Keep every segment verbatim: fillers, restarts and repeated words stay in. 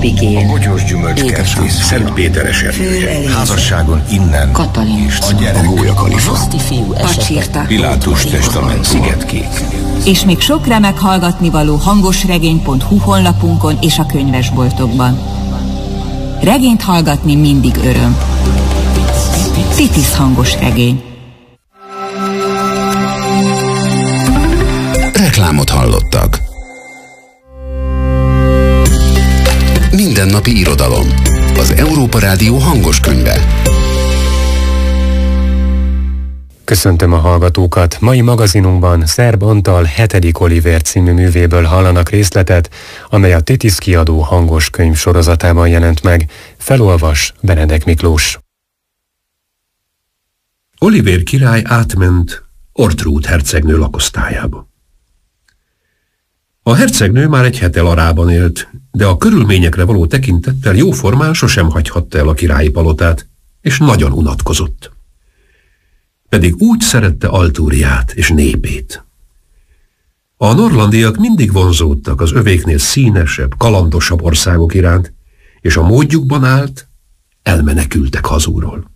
Epigén, a bogyós gyümölcskertész, Szentpéteres erdő, házasságon innen, Katalin, a gyerek, a Gólya Kalifa, Roszti fiú esete, Pilátus testament, Szigetkék. És még sok remek hallgatnivaló hangosregény pont hu honlapunkon és a könyvesboltokban. Regényt hallgatni mindig öröm. Titis hangosregény. Reklámot hallottak. Mindennapi irodalom. Az Európa Rádió hangos könyve. Köszöntöm a hallgatókat! Mai magazinunkban Szerb Antal hetedik Olivér című művéből hallanak részletet, amely a Titis kiadó hangos könyv sorozatában jelent meg. Felolvas Benedek Miklós. Olivér király átment Ortrúd hercegnő lakosztályába. A hercegnő már egy hete Larában élt, de a körülményekre való tekintettel jóformán sosem hagyhatta el a királyi palotát, és nagyon unatkozott. Pedig úgy szerette Altúriát és népét. A norlandiak mindig vonzódtak az övéknél színesebb, kalandosabb országok iránt, és a módjukban állt, elmenekültek hazúról.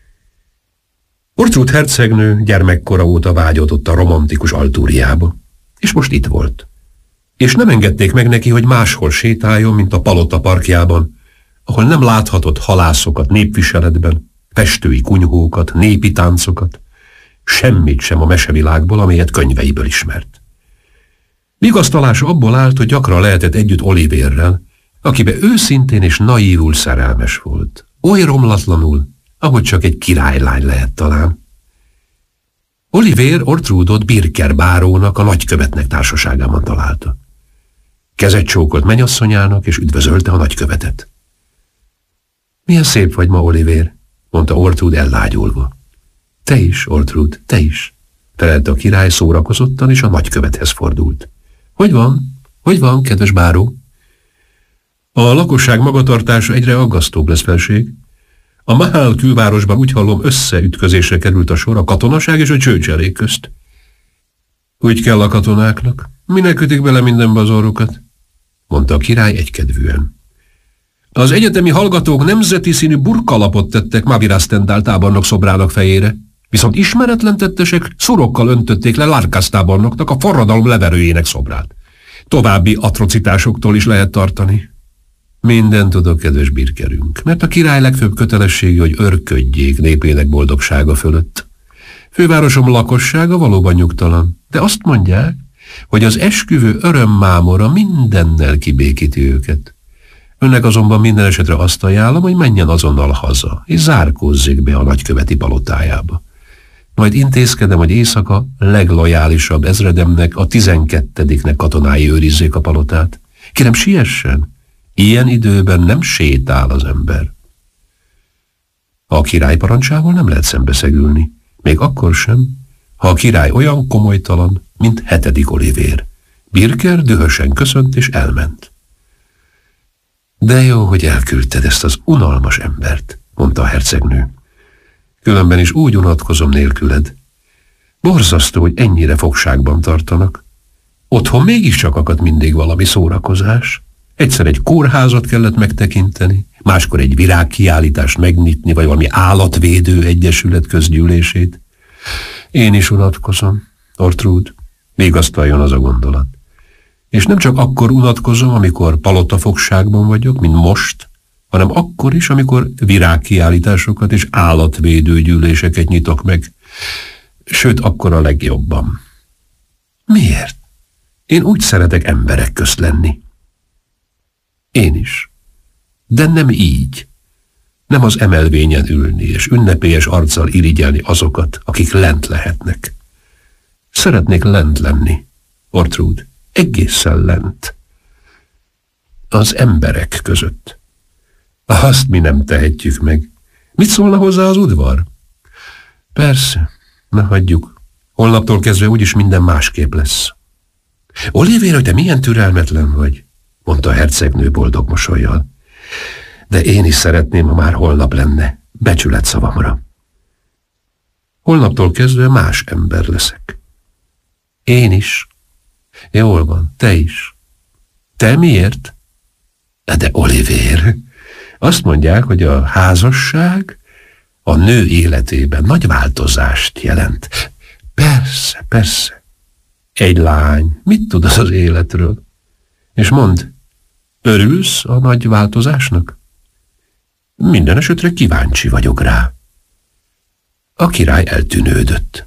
Ortrúd hercegnő gyermekkora óta vágyódott a romantikus Altúriába, és most itt volt. És nem engedték meg neki, hogy máshol sétáljon, mint a palota parkjában, ahol nem láthatott halászokat népviseletben, festői kunyhókat, népi táncokat, semmit sem a mesevilágból, amelyet könyveiből ismert. Vigasztalása abból állt, hogy gyakran lehetett együtt Olivérrel, akibe őszintén és naívul szerelmes volt, oly romlatlanul, ahogy csak egy királylány lehet talán. Olivér Ortrúdot Birker bárónak, a nagykövetnek társaságában találta. Kezet csókolt mennyasszonyának, és üdvözölte a nagykövetet. Milyen szép vagy ma, Olivér, mondta Ortrúd ellágyulva. Te is, Ortrúd, te is, felelte a király szórakozottan, és a nagykövethez fordult. Hogy van? Hogy van, kedves báró? A lakosság magatartása egyre aggasztóbb lesz, felség. A Mahál külvárosban úgy hallom, összeütközésre került a sor a katonaság és a csőcselék közt. Úgy kell a katonáknak. Minek kötik bele mindenbe az orrukat? Mondta a király egykedvűen. Az egyetemi hallgatók nemzeti színű burkalapot tettek Mavira Stendhal tábornok szobrának fejére, viszont ismeretlen tettesek szurokkal öntötték le Larkas tábornoknak, a forradalom leverőjének szobrát. További atrocitásoktól is lehet tartani. Mindent tudok, kedves birkerünk, mert a király legfőbb kötelessége, hogy örködjék népének boldogsága fölött. Fővárosom lakossága valóban nyugtalan, de azt mondják, hogy az esküvő örömmámora mindennel kibékíti őket. Önnek azonban minden esetre azt ajánlom, hogy menjen azonnal haza, és zárkózzék be a nagyköveti palotájába. Majd intézkedem, hogy éjszaka leglojálisabb ezredemnek, a tizenkettediknek katonái őrizzék a palotát. Kérem, siessen! Ilyen időben nem sétál az ember. A király parancsával nem lehet szembeszegülni, még akkor sem, ha a király olyan komolytalan, mint hetedik Olivér. Birker dühösen köszönt és elment. De jó, hogy elküldted ezt az unalmas embert, mondta a hercegnő. Különben is úgy unatkozom nélküled. Borzasztó, hogy ennyire fogságban tartanak. Otthon mégiscsak akad mindig valami szórakozás. Egyszer egy kórházat kellett megtekinteni, máskor egy virágkiállítást megnyitni, vagy valami állatvédő egyesület közgyűlését. Én is unatkozom, Ortrúd, vigasztaljon az a gondolat. És nem csak akkor unatkozom, amikor palotafogságban vagyok, mint most, hanem akkor is, amikor virágkiállításokat és állatvédő gyűléseket nyitok meg. Sőt, akkor a legjobban. Miért? Én úgy szeretek emberek közt lenni. Én is. De nem így. Nem az emelvényen ülni és ünnepélyes arccal irigyelni azokat, akik lent lehetnek. Szeretnék lent lenni, Ortrúd, egészen lent. Az emberek között. Azt mi nem tehetjük meg. Mit szólna hozzá az udvar? Persze, ne hagyjuk. Holnaptól kezdve úgyis minden másképp lesz. Olivér, hogy te milyen türelmetlen vagy, mondta a hercegnő boldog mosollyal. De én is szeretném, ha már holnap lenne, becsület szavamra. Holnaptól kezdve más ember leszek. Én is. Jól van, te is. Te miért? De Oliver, azt mondják, hogy a házasság a nő életében nagy változást jelent. Persze, persze. Egy lány, mit tud az az életről? És mondd, örülsz a nagy változásnak? Minden esetre kíváncsi vagyok rá. A király eltűnődött.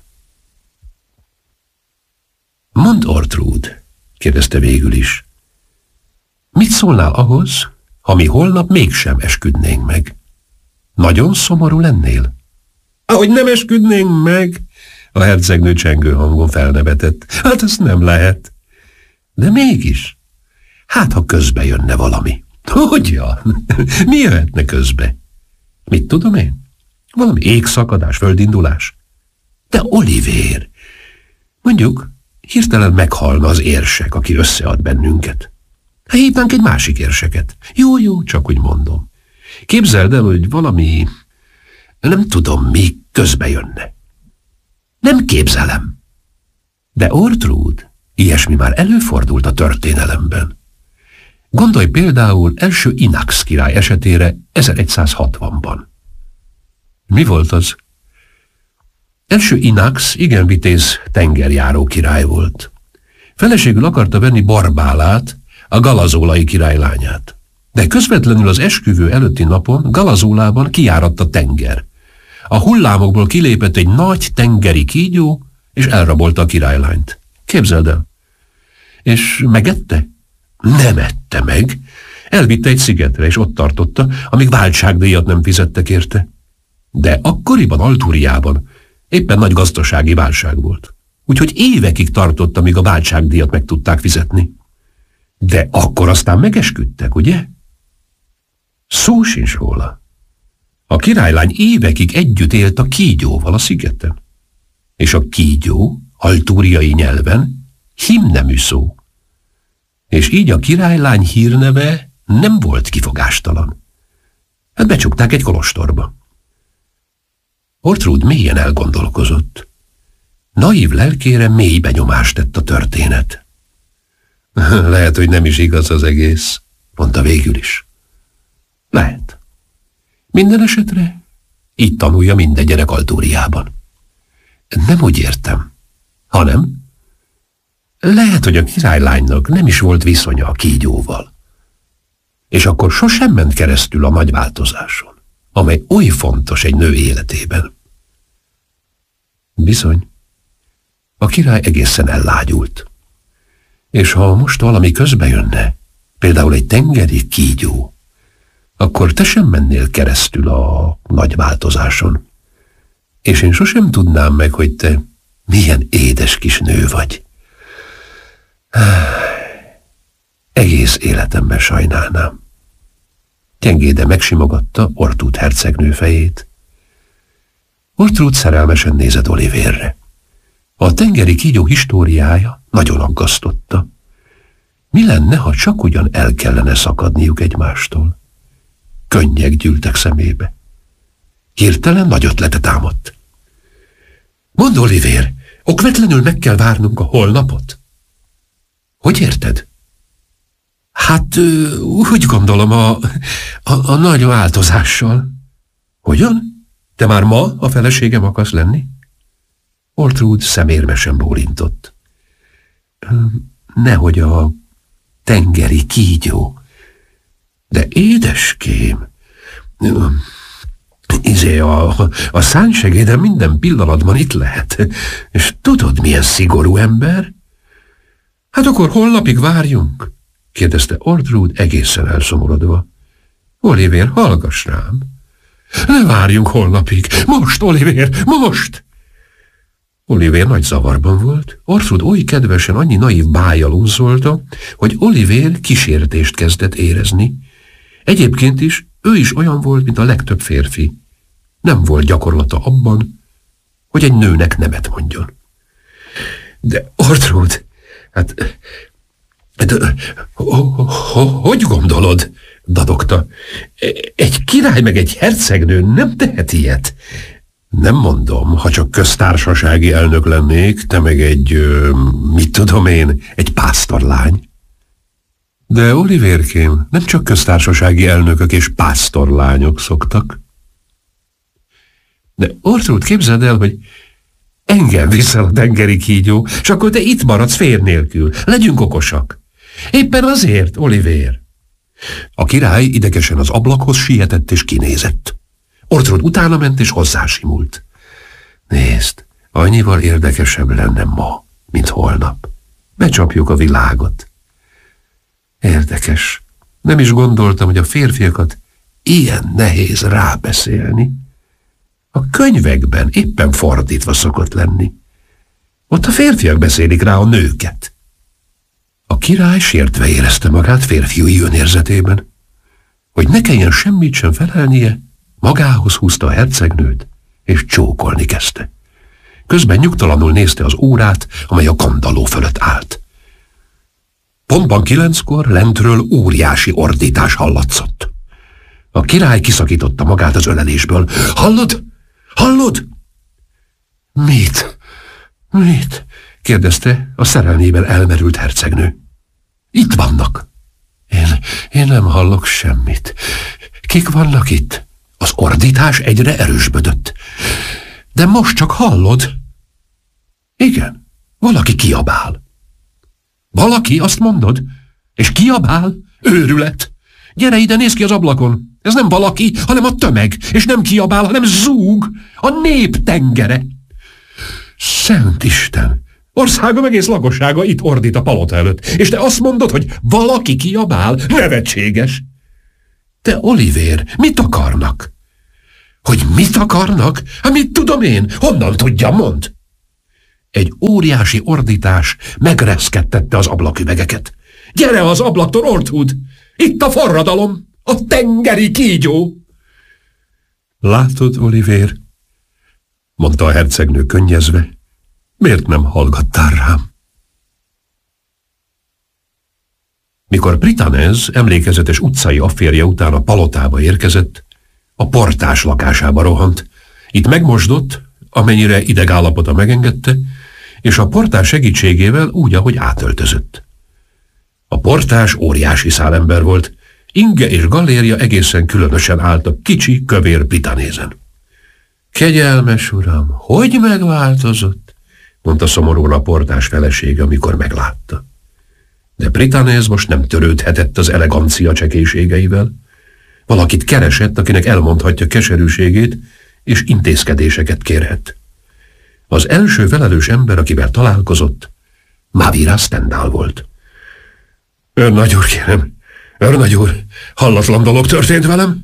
Mondd, Ortrud, kérdezte végül is. Mit szólnál ahhoz, ha mi holnap mégsem esküdnénk meg? Nagyon szomorú lennél? Ahogy nem esküdnénk meg? A hercegnő csengő hangon felnevetett. Hát ez nem lehet. De mégis. Hát, ha közbe jönne valami. Hogyan? Mi jöhetne közbe? Mit tudom én? Valami égszakadás, földindulás? De Oliver, mondjuk, hirtelen meghalna az érsek, aki összead bennünket. Hát hívnánk egy másik érseket. Jó, jó, csak úgy mondom. Képzeld el, hogy valami, nem tudom mi, közbe jönne. Nem képzelem. De Ortrud, ilyesmi már előfordult a történelemben. Gondolj például első Inax király esetére ezeregyszázhatvanban. Mi volt az? Első Inax igen vitéz tengerjáró király volt. Feleségül akarta venni Barbálát, a galazólai király lányát. De közvetlenül az esküvő előtti napon Galazólában kijáradt a tenger. A hullámokból kilépett egy nagy tengeri kígyó, és elrabolta a királylányt. Képzeld el. És megette? Nem ette meg. Elvitte egy szigetre, és ott tartotta, amíg váltságdíjat nem fizettek érte. De akkoriban Altúriában éppen nagy gazdasági válság volt. Úgyhogy évekig tartott, amíg a váltságdíjat meg tudták fizetni. De akkor aztán megesküdtek, ugye? Szó sincs róla. A királylány évekig együtt élt a kígyóval a szigeten. És a kígyó, altúriai nyelven, himnemű szó. És így a királylány hírneve nem volt kifogástalan. Hát becsukták egy kolostorba. Ortrud mélyen elgondolkozott. Naív lelkére mély benyomást tett a történet. Lehet, hogy nem is igaz az egész, mondta végül is. Lehet. Minden esetre így tanulja minden gyerek Altúriában. Nem úgy értem, hanem lehet, hogy a királylánynak nem is volt viszonya a kígyóval. És akkor sosem ment keresztül a nagy változáson, amely oly fontos egy nő életében. Bizony, a király egészen ellágyult. És ha most valami közbe jönne, például egy tengeri kígyó, akkor te sem mennél keresztül a nagy változáson. És én sosem tudnám meg, hogy te milyen édes kis nő vagy. Egész életemben sajnálnám. Gyengéde megsimogatta Ortrud hercegnő fejét. Ortrud szerelmesen nézett Oliverre. A tengeri kígyó históriája nagyon aggasztotta. Mi lenne, ha csak ugyan el kellene szakadniuk egymástól? Könnyek gyűltek szemébe. Hirtelen nagy ötlete támadt. Mondd, Oliver, okvetlenül meg kell várnunk a holnapot? Hogy érted? Hát, úgy gondolom, a, a, a nagy változással. Hogyan? Te már ma a feleségem akarsz lenni? Ortrud szemérmesen bólintott. Nehogy a tengeri kígyó. De édeském, izé a, a szánysegédem minden pillanatban itt lehet. És tudod, milyen szigorú ember? Hát akkor holnapig várjunk? Kérdezte Ortrud egészen elszomorodva. Oliver, hallgass rám. Ne várjunk holnapig. Most, Oliver, most! Oliver nagy zavarban volt. Ortrud oly kedvesen, annyi naív bájjal unszolta, hogy Oliver kísértést kezdett érezni. Egyébként is ő is olyan volt, mint a legtöbb férfi. Nem volt gyakorlata abban, hogy egy nőnek nemet mondjon. De Ortrud, hát... De, hogy gondolod? Dadogta. Egy király meg egy hercegnő nem tehet ilyet. Nem mondom, ha csak köztársasági elnök lennék, te meg egy, mit tudom én, egy pásztorlány. De Olivérkém, nem csak köztársasági elnökök és pásztorlányok szoktak. De Ortrud, képzeld el, hogy engem viszel a tengeri kígyó, és akkor te itt maradsz fér nélkül. Legyünk okosak. Éppen azért, Olivér. A király idegesen az ablakhoz sietett és kinézett. Ortrud utána ment és hozzásimult. Nézd, annyival érdekesebb lenne ma, mint holnap. Becsapjuk a világot. Érdekes. Nem is gondoltam, hogy a férfiakat ilyen nehéz rábeszélni. A könyvekben éppen fordítva szokott lenni. Ott a férfiak beszélik rá a nőket. A király sértve érezte magát férfiúi önérzetében. Hogy ne kelljen semmit sem felelnie, magához húzta a hercegnőt, és csókolni kezdte. Közben nyugtalanul nézte az órát, amely a kandalló fölött állt. Pontban kilenckor lentről óriási ordítás hallatszott. A király kiszakította magát az ölelésből. Hallod? Hallod? Mit? Mit? kérdezte a szerelmében elmerült hercegnő. Itt vannak. Én, én nem hallok semmit. Kik vannak itt? Az ordítás egyre erősödött. De most csak hallod? Igen, valaki kiabál. Valaki, azt mondod? És kiabál? Őrület! Gyere ide, nézz ki az ablakon! Ez nem valaki, hanem a tömeg, és nem kiabál, hanem zúg! A nép tengere! Szent Isten! Országom egész lakossága itt ordít a palota előtt, és te azt mondod, hogy valaki kiabál? Nevetséges! Te, Olivér, mit akarnak? Hogy mit akarnak? Hát mit tudom én? Honnan tudja, mond? Egy óriási ordítás megreszkettette az ablaküvegeket. Gyere az ablaktól, Ortrud! Itt a forradalom! A tengeri kígyó! Látod, Olivér? Mondta a hercegnő könnyezve. Miért nem hallgattál rám? Mikor Prytanez emlékezetes utcai afférje után a palotába érkezett, a portás lakásába rohant. Itt megmosdott, amennyire idegállapota megengedte, és a portás segítségével úgy, ahogy átöltözött. A portás óriási szálember volt, inge és galléria egészen különösen állt a kicsi, kövér Prytanézen. Kegyelmes uram, hogy megváltozott? Mondta szomorúan a portás felesége, amikor meglátta. De Prytanéz most nem törődhetett az elegancia csekélységeivel. Valakit keresett, akinek elmondhatja keserűségét, és intézkedéseket kérhet. Az első felelős ember, akivel találkozott, Mávira Stendhal volt. Őrnagy úr, kérem, őrnagy úr, hallatlan dolog történt velem?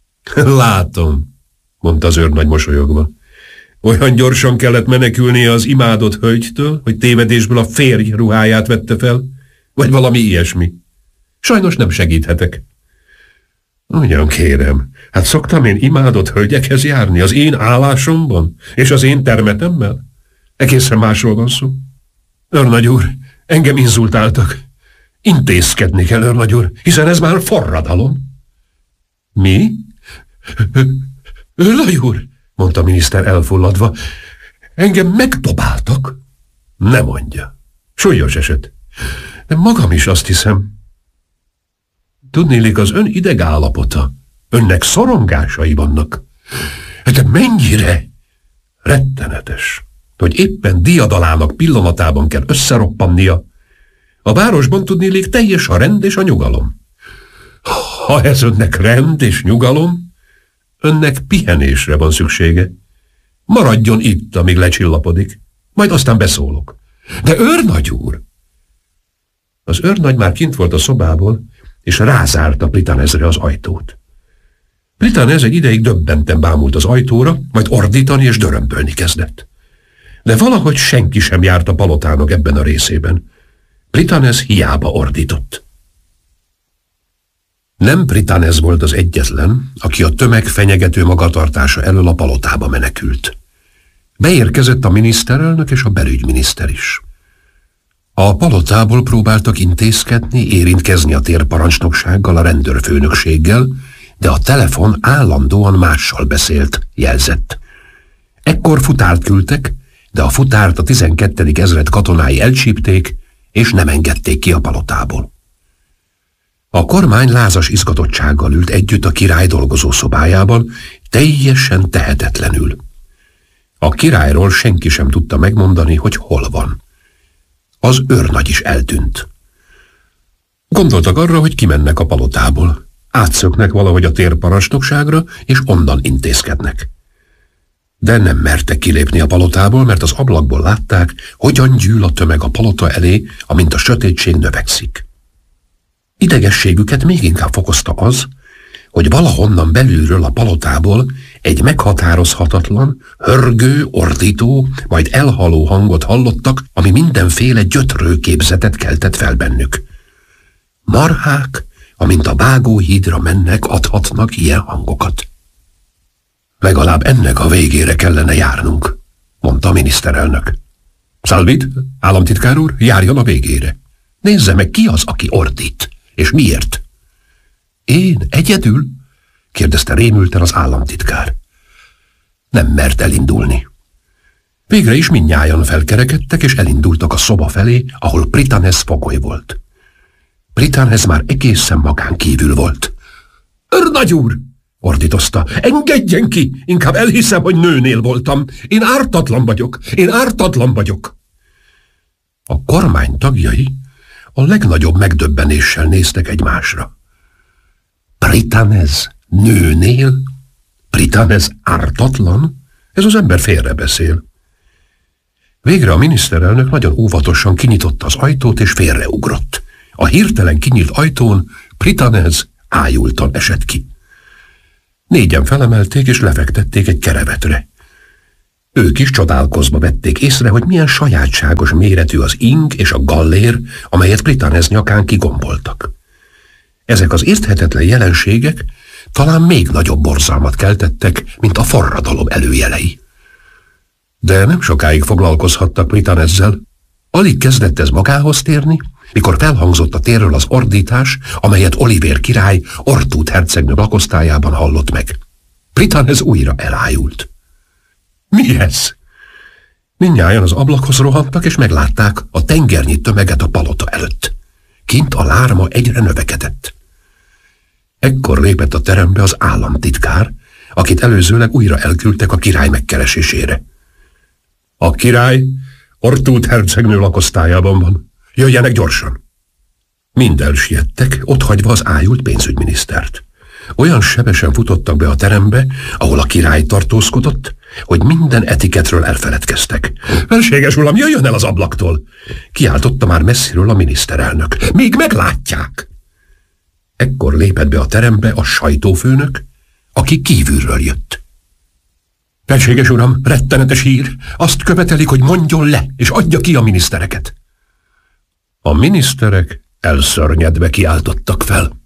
Látom, mondta az őrnagy mosolyogva. Olyan gyorsan kellett menekülnie az imádott hölgytől, hogy tévedésből a férj ruháját vette fel, vagy valami ilyesmi. Sajnos nem segíthetek. Ugyan kérem, hát szoktam én imádott hölgyekhez járni az én állásomban, és az én termetemmel? Egészen másról van szó. Őrnagy úr, engem inzultáltak. Intézkedni kell, őrnagy úr, hiszen ez már forradalom. Mi? Őrnagy úr, mondta a miniszter elfulladva, engem megdobáltak. Ne mondja. Súlyos eset. De magam is azt hiszem. Tudnélik, az ön idegállapota, önnek szorongásai vannak. De mennyire? Rettenetes, hogy éppen diadalának pillanatában kell összeroppannia. A városban tudnélik teljes a rend és a nyugalom. Ha ez önnek rend és nyugalom, önnek pihenésre van szüksége. Maradjon itt, amíg lecsillapodik, majd aztán beszólok. De őrnagy úr! Az őrnagy már kint volt a szobából, és rázárta Prytanezre az ajtót. Prytanez egy ideig döbbenten bámult az ajtóra, majd ordítani és dörömbölni kezdett. De valahogy senki sem járt a palotának ebben a részében. Prytanez hiába ordított. Nem Prytanez volt az egyetlen, aki a tömeg fenyegető magatartása elől a palotába menekült. Beérkezett a miniszterelnök és a belügyminiszter is. A palotából próbáltak intézkedni, érintkezni a térparancsnoksággal, a rendőrfőnökséggel, de a telefon állandóan mással beszélt, jelzett. Ekkor futárt küldtek, de a futárt a tizenkettedik ezred katonái elcsípték, és nem engedték ki a palotából. A kormány lázas izgatottsággal ült együtt a király dolgozó szobájában, teljesen tehetetlenül. A királyról senki sem tudta megmondani, hogy hol van. Az őrnagy is eltűnt. Gondoltak arra, hogy kimennek a palotából. Átszöknek valahogy a térparancsnokságra, és onnan intézkednek. De nem mertek kilépni a palotából, mert az ablakból látták, hogyan gyűl a tömeg a palota elé, amint a sötétség növekszik. Idegességüket még inkább fokozta az, hogy valahonnan belülről a palotából egy meghatározhatatlan, hörgő, ordító, majd elhaló hangot hallottak, ami mindenféle gyötrő képzetet keltett fel bennük. Marhák, amint a vágóhídra mennek, adhatnak ilyen hangokat. Legalább ennek a végére kellene járnunk, mondta a miniszterelnök. Salvid, államtitkár úr, járjon a végére. Nézze meg, ki az, aki ordít, és miért? Én egyedül? Kérdezte rémülten az államtitkár. Nem mert elindulni. Végre is mindnyájan felkerekedtek, és elindultak a szoba felé, ahol Prytanes fogoly volt. Prytanes már egészen magán kívül volt. Őrnagy úr! Ordítozta. Engedjen ki! Inkább elhiszem, hogy nőnél voltam. Én ártatlan vagyok. Én ártatlan vagyok. A kormány tagjai a legnagyobb megdöbbenéssel néztek egymásra. Prytanes nőnél? Prytanes ártatlan? Ez az ember félrebeszél. Végre a miniszterelnök nagyon óvatosan kinyitotta az ajtót, és félreugrott. A hirtelen kinyílt ajtón Prytanes ájultan esett ki. Négyen felemelték és lefektették egy kerevetre. Ők is csodálkozva vették észre, hogy milyen sajátságos méretű az ing és a gallér, amelyet Prytanes nyakán kigomboltak. Ezek az érthetetlen jelenségek talán még nagyobb borzalmat keltettek, mint a forradalom előjelei. De nem sokáig foglalkozhattak Prytanesszel. Alig kezdett ez magához térni, mikor felhangzott a térről az ordítás, amelyet Olivér király Ortút hercegnő lakosztályában hallott meg. Prytanes újra elájult. Mi ez? Mindnyájan az ablakhoz rohantak, és meglátták a tengernyi tömeget a palota előtt. Kint a lárma egyre növekedett. Ekkor lépett a terembe az államtitkár, akit előzőleg újra elküldtek a király megkeresésére. A király Ortút hercegnő lakosztályában van. Jöjjenek gyorsan! Mind elsiettek, otthagyva az ájult pénzügyminisztert. Olyan sebesen futottak be a terembe, ahol a király tartózkodott, hogy minden etiketről elfeledkeztek. Felséges uram, jöjjön el az ablaktól! Kiáltotta már messziről a miniszterelnök. Még meglátják! Ekkor lépett be a terembe a sajtófőnök, aki kívülről jött. Felséges uram, rettenetes hír! Azt követelik, hogy mondjon le, és adja ki a minisztereket. A miniszterek elszörnyedve kiáltottak fel.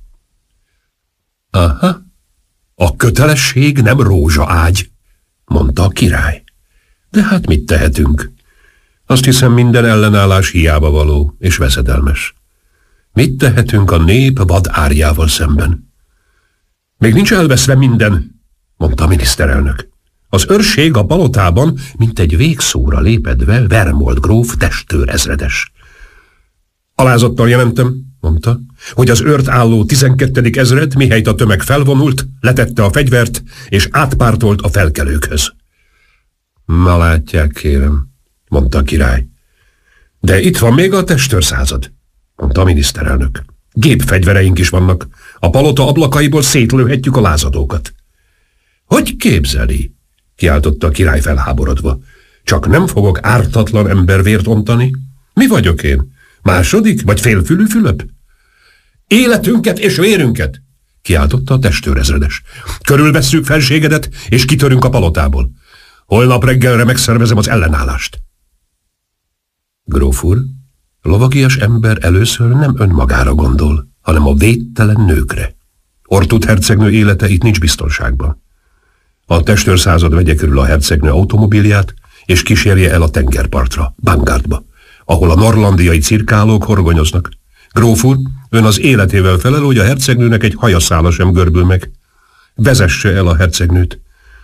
Aha, a kötelesség nem rózsaágy, mondta a király. De hát mit tehetünk? Azt hiszem, minden ellenállás hiába való és veszedelmes. Mit tehetünk a nép vad árjával szemben? Még nincs elveszve minden, mondta a miniszterelnök. Az őrség a palotában, mint egy végszóra lépedve, Vermold gróf testőrezredes. Alázattal jelentem, mondta, hogy az őrt álló tizenkettedik ezred, mihelyt a tömeg felvonult, letette a fegyvert, és átpártolt a felkelőkhöz. Ma látják, kérem, mondta a király. De itt van még a testőrszázad, mondta a miniszterelnök. Gépfegyvereink is vannak. A palota ablakaiból szétlőhetjük a lázadókat. Hogy képzeli? Kiáltotta a király felháborodva. Csak nem fogok ártatlan embervért ontani? Mi vagyok én? Második vagy félfülű Fülöp? Életünket és vérünket! Kiáltotta a testőrezredes. Körülvesszük felségedet, és kitörünk a palotából. Holnap reggelre megszervezem az ellenállást. Gróf úr, lovagias ember először nem önmagára gondol, hanem a védtelen nőkre. Ortút hercegnő élete itt nincs biztonságban. A testőrszázad vegye körül a hercegnő automobilját, és kísérje el a tengerpartra, Bangardba, ahol a norlandiai cirkálók horgonyoznak. Gróf úr, ön az életével felel, hogy a hercegnőnek egy hajaszála sem görbül meg. Vezesse el a hercegnőt.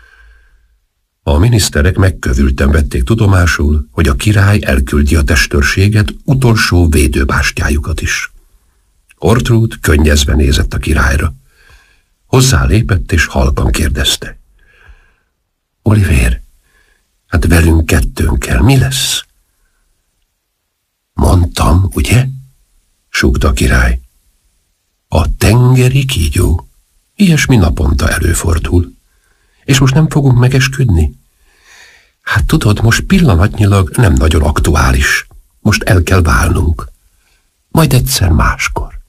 A miniszterek megkövülten vették tudomásul, hogy a király elküldi a testőrséget, utolsó védőbástyájukat is. Ortrud könnyezve nézett a királyra. Hozzá lépett és halkan kérdezte. Olivér, hát velünk kettőnkkel mi lesz? Mondtam, ugye? Súgta a király. A tengeri kígyó. Ilyesmi naponta előfordul. És most nem fogunk megesküdni? Hát tudod, most pillanatnyilag nem nagyon aktuális. Most el kell válnunk. Majd egyszer máskor.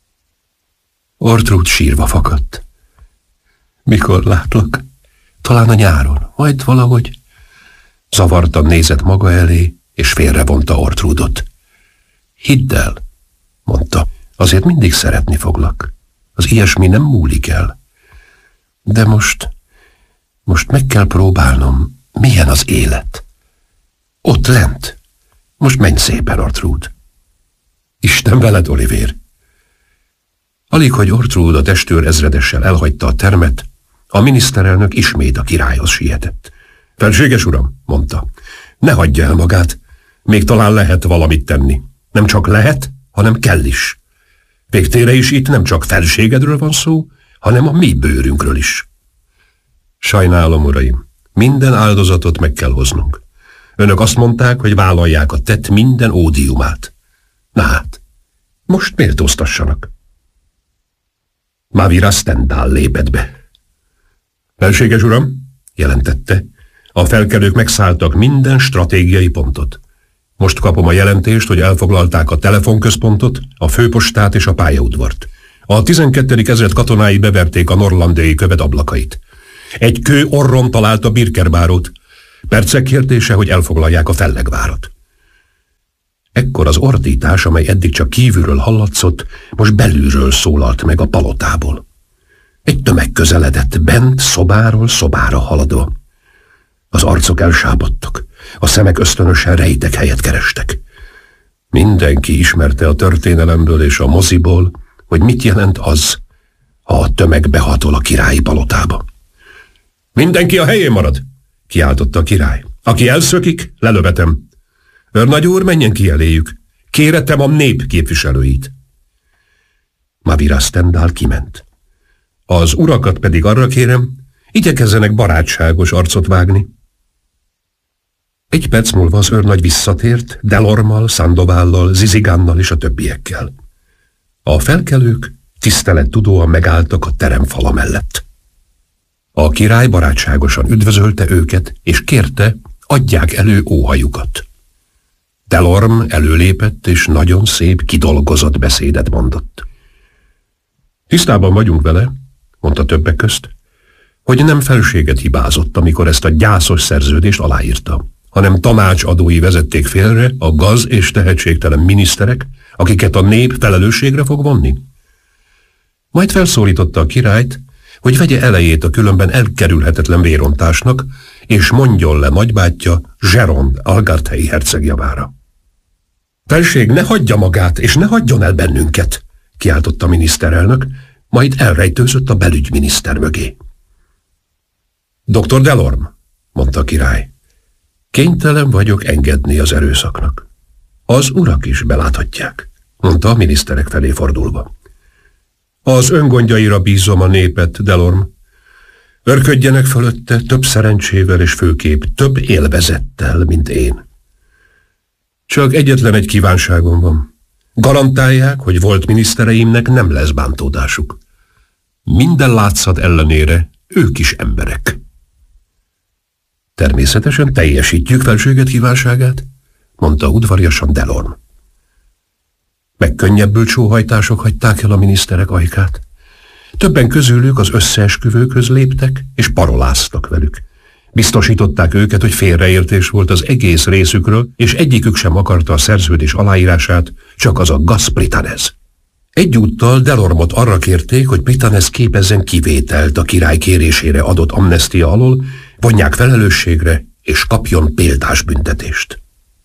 Ortrud sírva fakadt. Mikor látlak? Talán a nyáron, majd valahogy. Zavartan nézett maga elé, és félrevonta Ortrudot. Hidd el, mondta, azért mindig szeretni foglak. Az ilyesmi nem múlik el. De most, most meg kell próbálnom, milyen az élet. Ott lent. Most menj szépen, Ortrud. Isten veled, Olivér. Alig, hogy Ortrud a testőr ezredessel elhagyta a termet, a miniszterelnök ismét a királyhoz sietett. Felséges uram, mondta, ne hagyja el magát, még talán lehet valamit tenni. Nem csak lehet, hanem kell is. Végtére is itt nem csak felségedről van szó, hanem a mi bőrünkről is. Sajnálom, uraim, minden áldozatot meg kell hoznunk. Önök azt mondták, hogy vállalják a tett minden ódiumát. Na hát, most méltóztassanak. Mavira Stendhal lépett be. Felséges uram, jelentette, a felkelők megszálltak minden stratégiai pontot. Most kapom a jelentést, hogy elfoglalták a telefonközpontot, a főpostát és a pályaudvart. A tizenkettedik ezred katonái beverték a norlandiai követ ablakait. Egy kő orron találta Birkerbárót. Percek kérdése, hogy elfoglalják a Fellegvárat. Ekkor az ordítás, amely eddig csak kívülről hallatszott, most belülről szólalt meg a palotából. Egy tömeg közeledett, bent szobáról szobára haladva. Az arcok elsápadtak, a szemek ösztönösen rejtek helyet kerestek. Mindenki ismerte a történelemből és a moziból, hogy mit jelent az, ha a tömeg behatol a királyi palotába. Mindenki a helyén marad, kiáltotta a király. Aki elszökik, lelövetem. Őrnagy úr, menjen ki eléjük. Kéretem a nép képviselőit. Mavira Stendhal kiment. Az urakat pedig arra kérem, igyekezzenek barátságos arcot vágni. Egy perc múlva az őrnagy visszatért, Delormal, Sandovállal, Zizigánnal és a többiekkel. A felkelők tisztelettudóan megálltak a teremfala mellett. A király barátságosan üdvözölte őket, és kérte, adják elő óhajukat. Delorme előlépett, és nagyon szép, kidolgozott beszédet mondott. Tisztában vagyunk vele, mondta többek közt, hogy nem felséget hibázott, amikor ezt a gyászos szerződést aláírta, hanem tanácsadói vezették félre a gaz- és tehetségtelen miniszterek, akiket a nép felelősségre fog vonni. Majd felszólította a királyt, hogy vegye elejét a különben elkerülhetetlen vérontásnak, és mondjon le nagybátyja Zserond algartei herceg javára. Felség, ne hagyja magát, és ne hagyjon el bennünket, kiáltotta a miniszterelnök, majd elrejtőzött a belügyminiszter mögé. doktor Delorme, mondta a király, kénytelen vagyok engedni az erőszaknak. Az urak is beláthatják, mondta a miniszterek felé fordulva. Az öngondjaira bízom a népet, Delorme. Örködjenek fölötte több szerencsével és főképp több élvezettel, mint én. Csak egyetlen egy kívánságom van. Garantálják, hogy volt minisztereimnek nem lesz bántódásuk. Minden látszat ellenére ők is emberek. Természetesen teljesítjük felséget kívánságát, mondta udvariasan Delorme. Megkönnyebbült sóhajtások hagyták el a miniszterek ajkát. Többen közülük az összeesküvőkhöz léptek, és paroláztak velük. Biztosították őket, hogy félreértés volt az egész részükről, és egyikük sem akarta a szerződés aláírását, csak az a Gas Prytanez. Egyúttal Delormot arra kérték, hogy Prytanez képezzen kivételt a király kérésére adott amnestia alól, vonják felelősségre, és kapjon példás büntetést.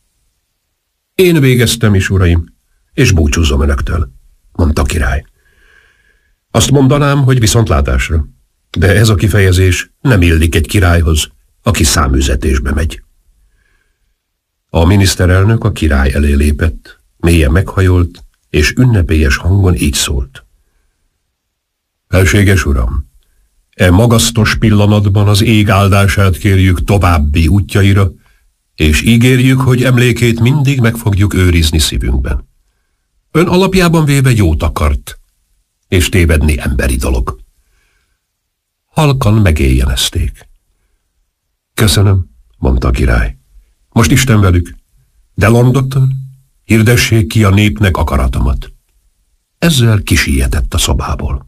Én végeztem is, uraim, és búcsúzom önöktől, mondta a király. Azt mondanám, hogy viszontlátásra, de ez a kifejezés nem illik egy királyhoz, aki száműzetésbe megy. A miniszterelnök a király elé lépett, mélyen meghajolt, és ünnepélyes hangon így szólt. Felséges uram, e magasztos pillanatban az ég áldását kérjük további útjaira, és ígérjük, hogy emlékét mindig meg fogjuk őrizni szívünkben. Ön alapjában véve jót akart, és tévedni emberi dolog. Halkan megéjjenezték. Köszönöm, mondta a király. Most Isten velük, de Londoktor, hirdessék ki a népnek akaratomat. Ezzel kisietett a szobából.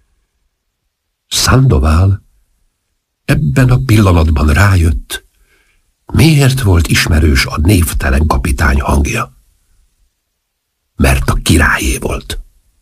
Sandoval ebben a pillanatban rájött, miért volt ismerős a névtelen kapitány hangja. Mert a királyé volt.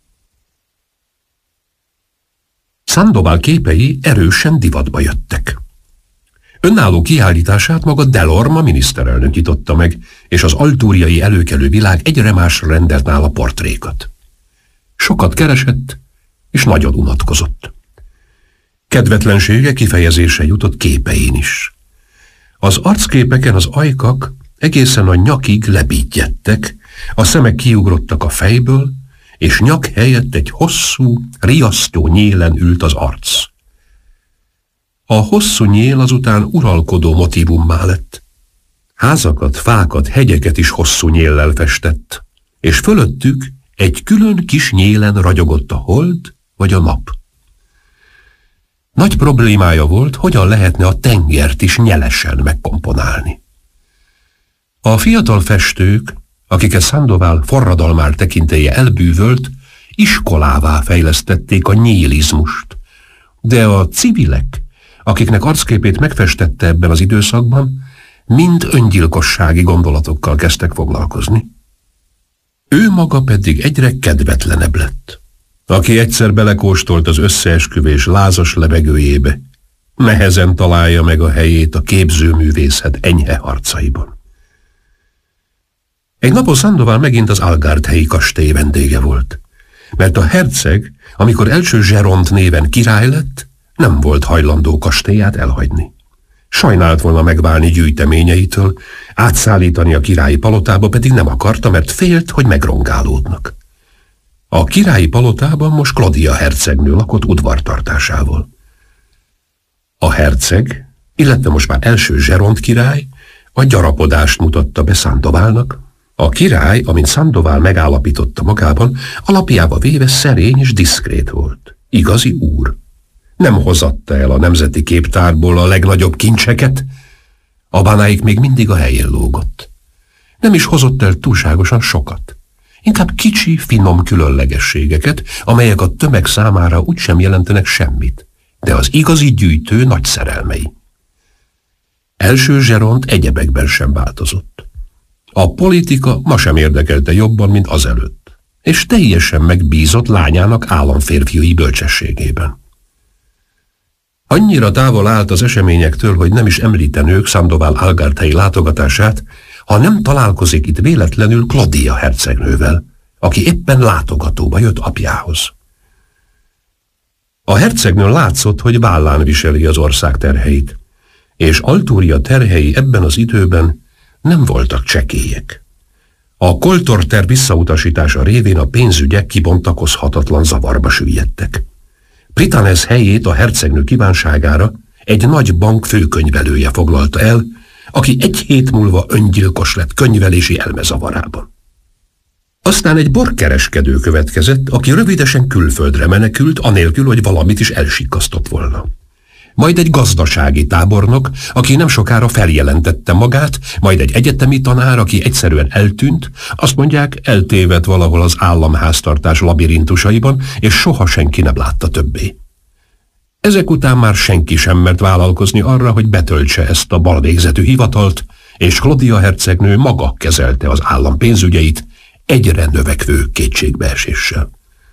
Sandoval képei erősen divatba jöttek. Önálló kiállítását maga Delorme miniszterelnök nyitotta meg, és az altúriai előkelő világ egyre másra rendelt nála portrékat. Sokat keresett, és nagyon unatkozott. Kedvetlensége kifejezése jutott képein is. Az arcképeken az ajkak egészen a nyakig lebígyedtek, a szemek kiugrottak a fejből, és nyak helyett egy hosszú, riasztó nyélen ült az arc. A hosszú nyél azután uralkodó motívummá lett. Házakat, fákat, hegyeket is hosszú nyéllel festett, és fölöttük egy külön kis nyélen ragyogott a hold vagy a nap. Nagy problémája volt, hogyan lehetne a tengert is nyelesen megkomponálni. A fiatal festők, akiket Sandoval forradalmár tekintélye elbűvölt, iskolává fejlesztették a nyílizmust, de a civilek, akiknek arcképét megfestette ebben az időszakban, mind öngyilkossági gondolatokkal kezdtek foglalkozni. Ő maga pedig egyre kedvetlenebb lett. Aki egyszer belekóstolt az összeesküvés lázas levegőjébe, nehezen találja meg a helyét a képzőművészet enyhe harcaiban. Egy napon Sandoval megint az Algard helyi kastély vendége volt, mert a herceg, amikor első Zseront néven király lett, nem volt hajlandó kastélyát elhagyni. Sajnált volna megválni gyűjteményeitől, átszállítani a királyi palotába pedig nem akarta, mert félt, hogy megrongálódnak. A királyi palotában most Claudia hercegnő lakott udvartartásával. A herceg, illetve most már első Zseront király, a gyarapodást mutatta be Sandovalnak. A király, amint Sandoval megállapította magában, alapjába véve szerény és diszkrét volt. Igazi úr. Nem hozatta el a nemzeti képtárból a legnagyobb kincseket, a banáik még mindig a helyén lógott. Nem is hozott el túlságosan sokat. Inkább kicsi, finom különlegességeket, amelyek a tömeg számára úgysem jelentenek semmit, de az igazi gyűjtő nagy szerelmei. Első Zseront egyebekben sem változott. A politika ma sem érdekelte jobban, mint azelőtt, és teljesen megbízott lányának államférfiúi bölcsességében. Annyira távol állt az eseményektől, hogy nem is említenők Sandoval Algard-helyi látogatását, ha nem találkozik itt véletlenül Claudia hercegnővel, aki éppen látogatóba jött apjához. A hercegnő látszott, hogy vállán viseli az ország terheit, és Altúria terhei ebben az időben nem voltak csekélyek. A koltorter visszautasítása révén a pénzügyek kibontakozhatatlan zavarba süllyedtek. Pritanez helyét a hercegnő kívánságára egy nagy bank főkönyvelője foglalta el, aki egy hét múlva öngyilkos lett könyvelési elmezavarában. Aztán egy borkereskedő következett, aki rövidesen külföldre menekült, anélkül, hogy valamit is elsikkasztott volna. Majd egy gazdasági tábornok, aki nem sokára feljelentette magát, majd egy egyetemi tanár, aki egyszerűen eltűnt, azt mondják, eltévedt valahol az államháztartás labirintusaiban, és soha senki nem látta többé. Ezek után már senki sem mert vállalkozni arra, hogy betöltse ezt a balvégzetű hivatalt, és Claudia hercegnő maga kezelte az állam pénzügyeit egyre növekvő kétségbeeséssel.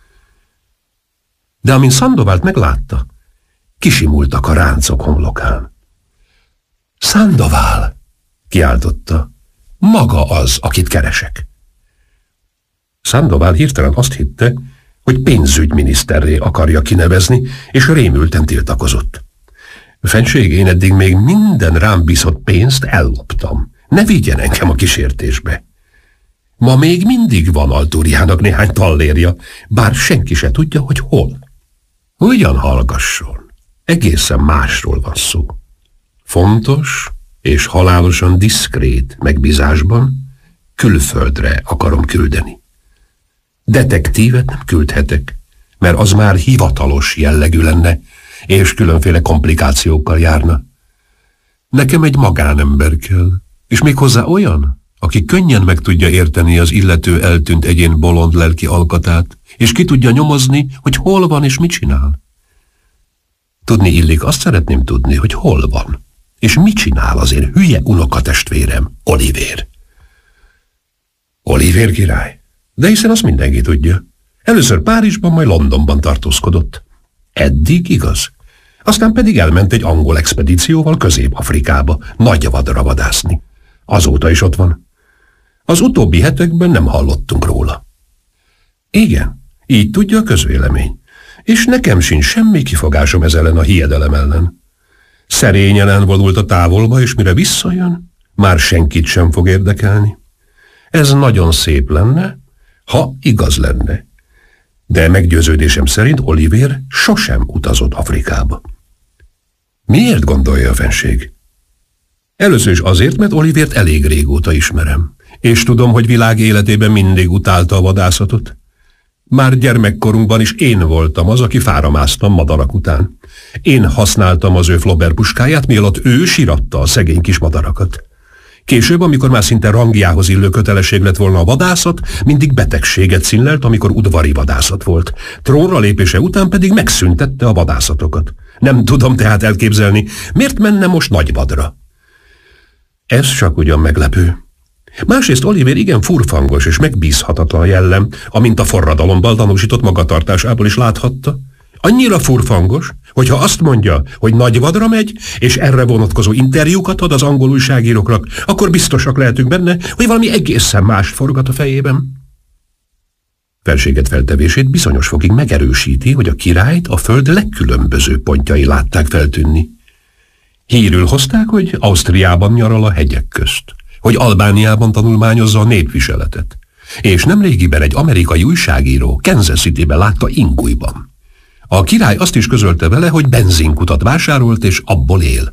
De amint Sandovalt meglátta, kisimultak a ráncok homlokán. Sandoval! Kiáltotta. Maga az, akit keresek. Sandoval hirtelen azt hitte, hogy pénzügyminiszterré akarja kinevezni, és rémülten tiltakozott. Fenség, én eddig még minden rám bízott pénzt elloptam. Ne vigyen engem a kísértésbe. Ma még mindig van Altúriának néhány tallérja, bár senki se tudja, hogy hol. Ugyan hallgasson, egészen másról van szó. Fontos és halálosan diszkrét megbízásban külföldre akarom küldeni. Detektívet nem küldhetek, mert az már hivatalos jellegű lenne, és különféle komplikációkkal járna. Nekem egy magánember kell, és méghozzá olyan, aki könnyen meg tudja érteni az illető eltűnt egyén bolond lelki alkatát, és ki tudja nyomozni, hogy hol van és mit csinál. Tudni illik, azt szeretném tudni, hogy hol van, és mit csinál az én hülye unokatestvérem, Olivér. Olivér király? De hiszen azt mindenki tudja. Először Párizsban, majd Londonban tartózkodott. Eddig igaz. Aztán pedig elment egy angol expedícióval Közép-Afrikába, nagyvadra vadászni. Azóta is ott van. Az utóbbi hetekben nem hallottunk róla. Igen, így tudja a közvélemény. És nekem sincs semmi kifogásom ez ellen a hiedelem ellen. Szerényen elvonult a távolba, és mire visszajön, már senkit sem fog érdekelni. Ez nagyon szép lenne, ha igaz lenne. De meggyőződésem szerint Olivér sosem utazott Afrikába. Miért gondolja a fenség? Először is azért, mert Olivért elég régóta ismerem, és tudom, hogy világ életében mindig utálta a vadászatot. Már gyermekkorunkban is én voltam az, aki fára másztam madarak után. Én használtam az ő Flaubert puskáját, mielőtt ő síratta a szegény kis madarakat. Később, amikor már szinte rangjához illő kötelesség lett volna a vadászat, mindig betegséget színlelt, amikor udvari vadászat volt. Trónra lépése után pedig megszüntette a vadászatokat. Nem tudom tehát elképzelni, miért menne most nagyvadra. Ez csak ugyan meglepő. Másrészt Olivér igen furfangos és megbízhatatlan jellem, amint a forradalomban tanúsított magatartásából is láthatta. Annyira furfangos, hogyha azt mondja, hogy nagyvadra megy, és erre vonatkozó interjúkat ad az angol újságíróknak, akkor biztosak lehetünk benne, hogy valami egészen más forgat a fejében. Felséget feltevését bizonyos fokig megerősíti, hogy a királyt a föld legkülönböző pontjai látták feltűnni. Hírül hozták, hogy Ausztriában nyaral a hegyek közt, hogy Albániában tanulmányozza a népviseletet, és nemrégiben egy amerikai újságíró Kansas Cityben látta Ingújban. A király azt is közölte vele, hogy benzinkutat vásárolt, és abból él.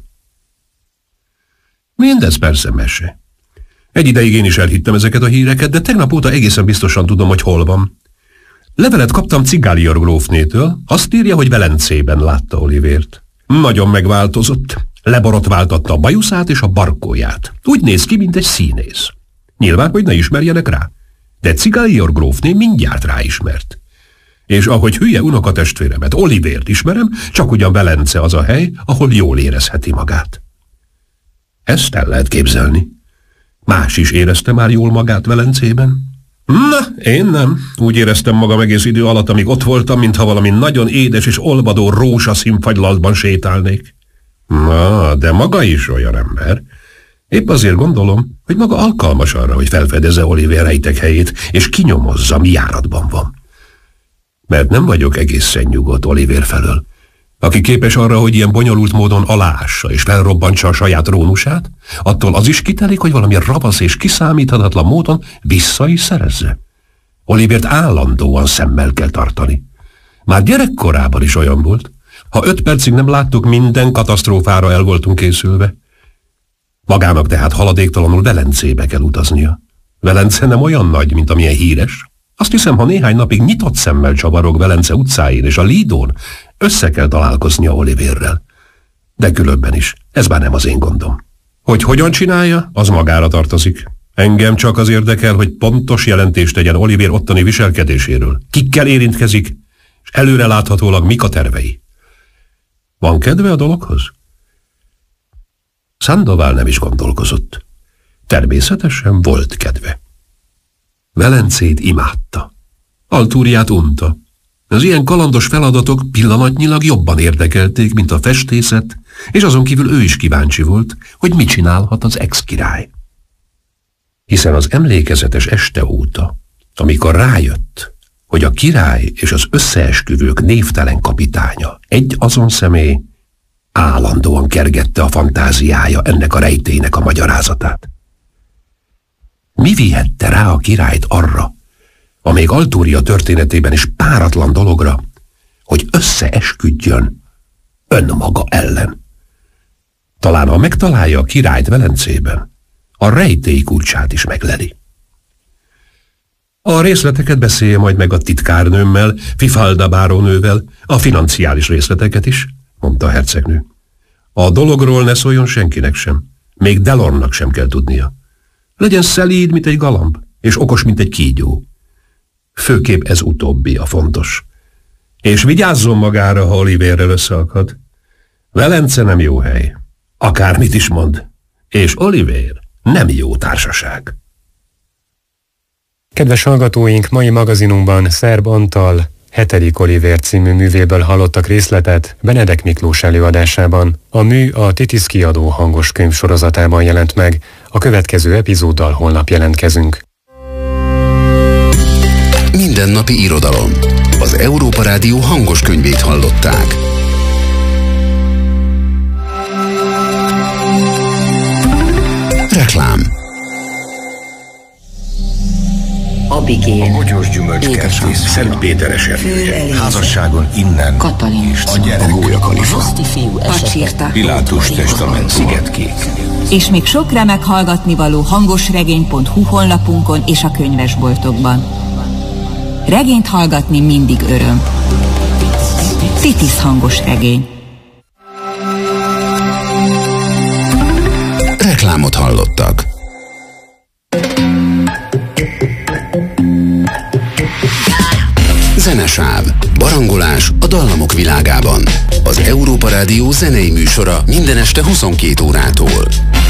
Mindez persze mese. Egy ideig én is elhittem ezeket a híreket, de tegnap óta egészen biztosan tudom, hogy hol van. Levelet kaptam Cigálior grófnétől, azt írja, hogy Velencében látta Olivért. Nagyon megváltozott. Leborotváltatta a bajuszát és a barkóját. Úgy néz ki, mint egy színész. Nyilván, hogy ne ismerjenek rá. De Cigálior grófné mindjárt ráismert. És ahogy hülye unokatestvéremet, Olivért ismerem, csak ugyan Velence az a hely, ahol jól érezheti magát. Ezt el lehet képzelni. Más is érezte már jól magát Velencében? Na, én nem. Úgy éreztem magam egész idő alatt, amíg ott voltam, mintha valami nagyon édes és olvadó rózsaszín fagylaltban sétálnék. Na, de maga is olyan ember. Épp azért gondolom, hogy maga alkalmas arra, hogy felfedezze Olivér rejtek helyét, és kinyomozza, mi járatban van. Mert nem vagyok egészen nyugodt Olivér felől, aki képes arra, hogy ilyen bonyolult módon aláássa és felrobbantsa a saját trónusát, attól az is kitelik, hogy valami ravasz és kiszámíthatatlan módon vissza is szerezze. Olivért állandóan szemmel kell tartani. Már gyerekkorában is olyan volt. Ha öt percig nem láttuk, minden katasztrófára el voltunk készülve. Magának tehát haladéktalanul Velencébe kell utaznia. Velence nem olyan nagy, mint amilyen híres. Azt hiszem, ha néhány napig nyitott szemmel csavarog Velence utcáin és a Lidón, össze kell találkoznia Olivérrel. De különben is, ez már nem az én gondom. Hogy hogyan csinálja, az magára tartozik. Engem csak az érdekel, hogy pontos jelentést tegyen Olivér ottani viselkedéséről. Kikkel érintkezik, és előre láthatólag mik a tervei. Van kedve a dologhoz? Sandoval nem is gondolkozott. Természetesen volt kedve. Velencét imádta. Altúriát unta. Az ilyen kalandos feladatok pillanatnyilag jobban érdekelték, mint a festészet, és azon kívül ő is kíváncsi volt, hogy mit csinálhat az ex-király. Hiszen az emlékezetes este óta, amikor rájött, hogy a király és az összeesküvők névtelen kapitánya egy azon személy, állandóan kergette a fantáziája ennek a rejtélynek a magyarázatát. Mi vihette rá a királyt arra, a még Altúria történetében is páratlan dologra, hogy összeesküdjön önmaga ellen? Talán ha megtalálja a királyt Velencében, a rejtély kulcsát is megleli. A részleteket beszélje majd meg a titkárnőmmel, Fifalda bárónővel, a financiális részleteket is, mondta a hercegnő. A dologról ne szóljon senkinek sem, még Delornak sem kell tudnia. Legyen szelíd, mint egy galamb, és okos, mint egy kígyó. Főképp ez utóbbi a fontos. És vigyázzon magára, ha Oliverrel összeakad. Velence nem jó hely, akármit is mond, és Oliver nem jó társaság. Kedves hallgatóink, mai magazinunkban Szerb Antal hetedik Olivér című művéből hallottak részletet Benedek Miklós előadásában. A mű a Titisz kiadó hangos könyv sorozatában jelent meg. A következő epizóddal holnap jelentkezünk. Mindennapi irodalom. Az Európa Rádió hangos könyvét hallották. Reklám. Abigail, a Bogyós Gyümölcskertész, Szent Péteres erdője, házasságon innen, Katalin, a gyerek, a Gólya Kalifa, Pacsirta, Pilátus testament, Szigetkék. és még sok remek hallgatnivaló hangosregény pont hu honlapunkon és a könyvesboltokban. Regényt hallgatni mindig öröm. Titisz hangos regény. Reklámot hallottak. Zenesáv. Barangolás a dallamok világában. Az Európa Rádió zenei műsora minden este huszonkét órától.